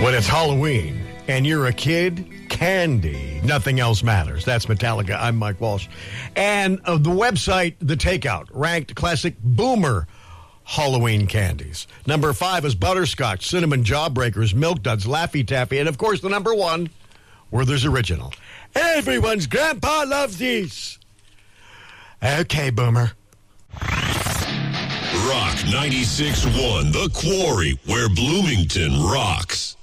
When it's Halloween and you're a kid, candy, nothing else matters. That's Metallica. I'm Mike Walsh. And the website, The Takeout, ranked classic boomer Halloween candies. Number 5 is butterscotch, cinnamon jawbreakers, milk duds, Laffy Taffy, and of course the number 1, Werther's Original. Everyone's grandpa loves these. Okay, boomer. Rock 96.1, The Quarry, where Bloomington rocks.